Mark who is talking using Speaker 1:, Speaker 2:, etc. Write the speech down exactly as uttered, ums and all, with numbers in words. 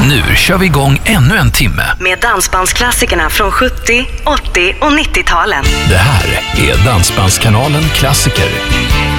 Speaker 1: Nu kör vi igång ännu en timme
Speaker 2: med dansbandsklassikerna från sjuttio, åttio och nittio-talen.
Speaker 1: Det här är Dansbandskanalen Klassiker.